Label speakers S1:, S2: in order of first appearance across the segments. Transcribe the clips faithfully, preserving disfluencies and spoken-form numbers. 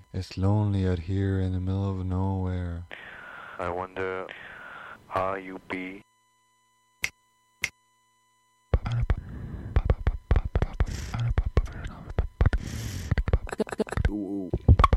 S1: It's lonely out here in the middle of nowhere.
S2: I wonder how you be.
S3: Ooh.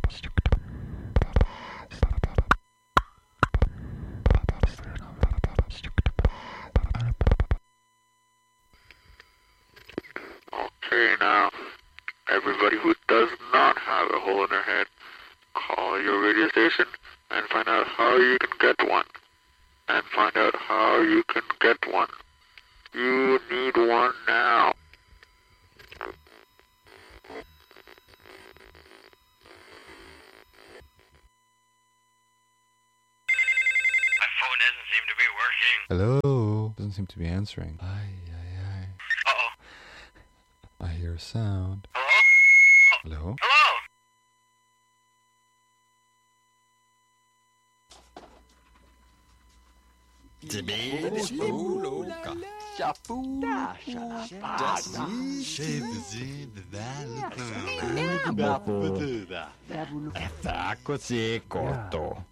S2: Okay, now, everybody who does not have a hole in their head, call your radio station and find out how you can get one. And find out how you can get one. You need one now.
S4: My phone doesn't seem to be working.
S1: Hello? Doesn't seem to be answering. Aye, aye, aye.
S4: Uh-oh.
S1: I hear a sound.
S4: Hello?
S1: Hello?
S4: Hello?
S3: È così corto.